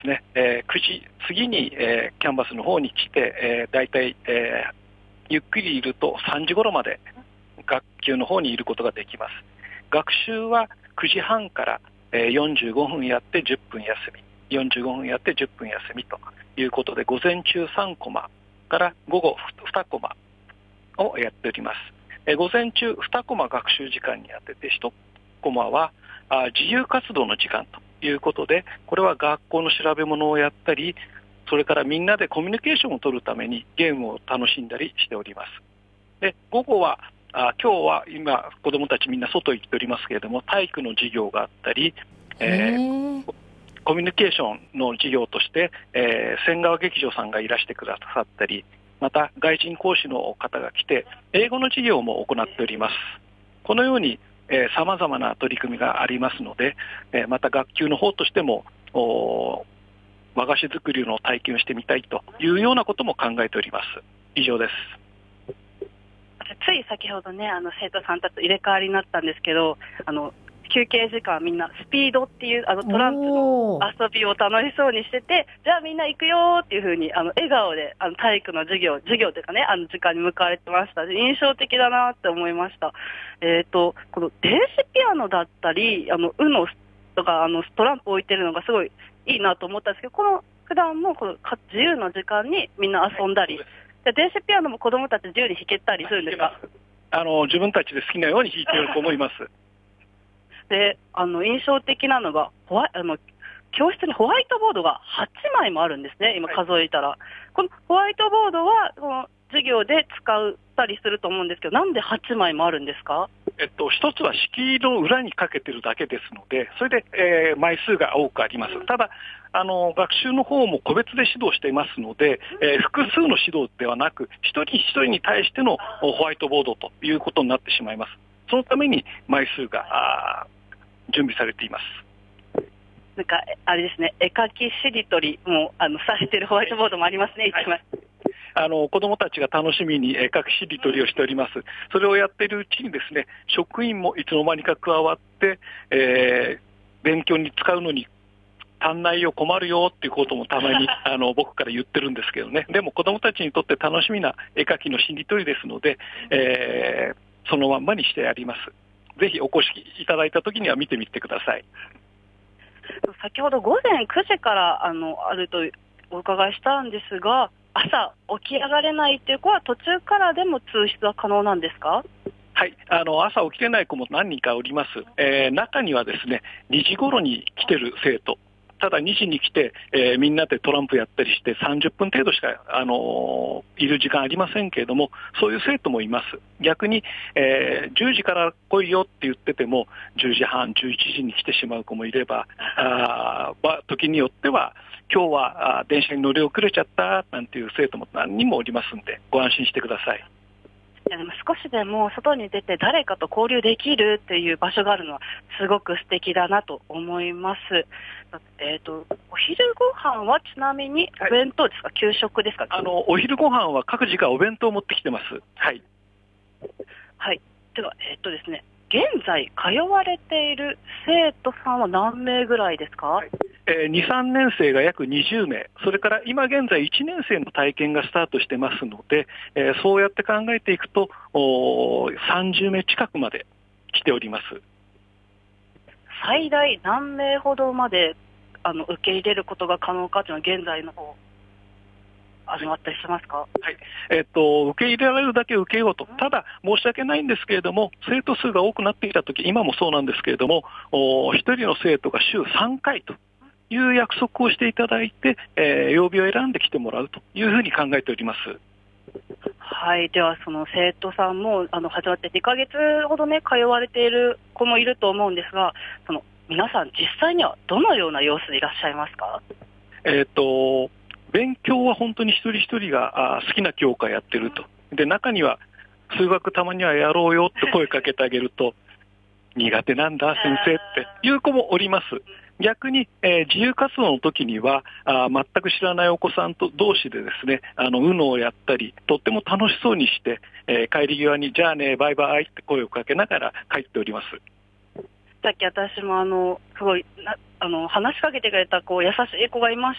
ね、9時過ぎに、キャンバスの方に来て、だいたいゆっくりいると3時頃まで学級の方にいることができます。学習は9時半から、45分やって10分休み、45分やって10分休みということで、午前中3コマから午後2コマをやっております。午前中2コマ学習時間に当てて、1コマは自由活動の時間ということで、これは学校の調べ物をやったり、それからみんなでコミュニケーションを取るためにゲームを楽しんだりしております。で、午後は今日は今子どもたちみんな外行っておりますけれども、体育の授業があったり、コミュニケーションの授業として、千川劇場さんがいらしてくださったり、また外人講師の方が来て英語の授業も行っております。このようにさまざまな取り組みがありますので、また学級の方としても和菓子作りの体験をしてみたいというようなことも考えております。以上です。 つい先ほどね、生徒さんたちと入れ替わりになったんですけど、休憩時間みんなスピードっていうトランプの遊びを楽しそうにしてて、じゃあみんな行くよっていう風に笑顔で体育の授業というかね、時間に向かわれてました。印象的だなって思いました。この電子ピアノだったりUNOとかトランプ置いてるのがすごいいいなと思ったんですけど、普段もこの自由な時間にみんな遊んだり、電子ピアノも子どもたち自由に弾けたりするんですか？ 自分たちで好きなように弾いていると思います。 で、印象的なのが教室にホワイトボードが8枚もあるんですね、今数えたら。このホワイトボードはこの授業で使ったりすると思うんですけど、なんで8枚もあるんですか？ 一つは敷居の裏にかけてるだけですので、それで、枚数が多くあります。ただ学習の方も個別で指導していますので、複数の指導ではなく、一人一人に対してのホワイトボードということになってしまいます。そのために枚数が準備されています。 なんかあれですね、絵描きしりとりもされてるホワイトボードもありますね、1枚。 子どもたちが楽しみに絵描きしりとりをしております。それをやっているうちにですね、職員もいつの間にか加わって、勉強に使うのに足んないよ、困るよっていうこともたまに僕から言ってるんですけどね。でも子どもたちにとって楽しみな絵描きのしりとりですので、そのまんまにしてあります。ぜひお越しいただいたときには見てみてください。 先ほど午前9時からあるとお伺いしたんですが、朝起き上がれないっていう子は途中からでも通室は可能なんですか？ はい、朝起きれない子も何人かおります。中にはですね、2時頃に来てる生徒、ただ2時に来て、みんなでトランプやったりして30分程度しか、いる時間ありませんけれども、そういう生徒もいます。逆に、10時から来いよって言ってても10時半、11時に来てしまう子もいれば、時によっては今日は電車に乗り遅れちゃったなんていう生徒も何人もおりますんで、ご安心してください。 でも少しでも外に出て誰かと交流できるっていう場所があるのはすごく素敵だなと思います。お昼ご飯はちなみにお弁当ですか、給食ですか？ お昼ご飯は各自がお弁当を持ってきてます。はい。 はい。では、ですね、現在通われている生徒さんは何名ぐらいですか？ 2、3年生が約20名、それから今現在1年生の体験がスタートしてますので、そうやって考えていくと30名近くまで来ております。 最大何名ほどまで受け入れることが可能かというのは現在の方あったりしますか？ はい、受け入れられるだけ受けようと。ただ申し訳ないんですけれども、生徒数が多くなってきたとき、今もそうなんですけれども、1人の生徒が週3回という約束をしていただいて、曜日を選んで来てもらうというふうに考えております。 はい。ではその生徒さんも始まって2ヶ月ほどね通われている子もいると思うんですが、皆さん実際にはどのような様子でいらっしゃいますか？ 勉強は本当に一人一人が好きな教科やってると。で、中には数学たまにはやろうよって声かけてあげると苦手なんだ先生っていう子もおります。逆に、自由活動の時には全く知らないお子さんと同士でですね、UNOをやったりとっても楽しそうにして、帰り際にじゃあねバイバイって声をかけながら帰っております。 さっき私もすごい話しかけてくれた優しい子がいまし